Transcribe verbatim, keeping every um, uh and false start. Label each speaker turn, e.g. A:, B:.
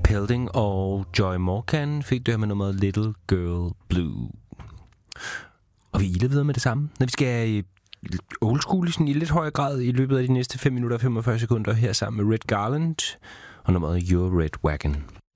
A: Pelding og Joy Morgan fik det her med nummeret Little Girl Blue. Og vi iler videre med det samme, når vi skal i old school i, sådan, i lidt højere grad i løbet af de næste fem minutter og femogfyrre sekunder her sammen med Red Garland og nummeret Your Red Wagon.